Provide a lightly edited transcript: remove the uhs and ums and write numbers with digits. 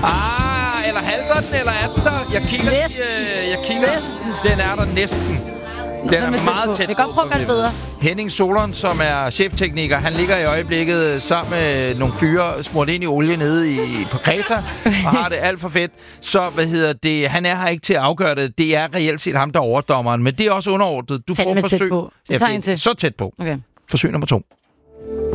Eller halter den, eller er den der? Jeg kigger. Den er der næsten. Den er meget tæt på. Vi kan godt prøve at gøre det bedre. Henning Solon, som er cheftekniker, han ligger i øjeblikket sammen med nogle fyre smurt ind i olie nede på Kreta, og har det alt for fedt. Så, han er her ikke til at afgøre det. Det er reelt set ham, der er overdommeren, men det er også underordnet. Du får forsøg. tæt på. Jeg tager en til. Så tæt på. Okay. Forsøg nummer 2.